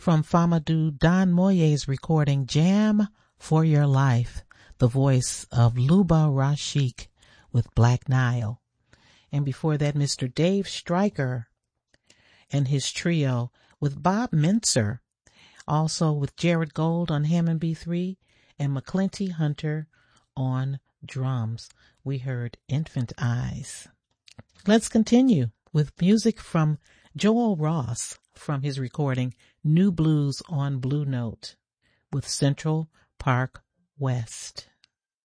from Famadou Don Moye's recording Jam for Your Life, the voice of Luba Rashik with Black Nile. And before that, Mr. Dave Stryker and his trio with Bob Mintzer, also with Jared Gold on Hammond B3 and McClinty Hunter on drums. We heard Infant Eyes. Let's continue with music from Joel Ross from his recording New Blues on Blue Note with Central Park West.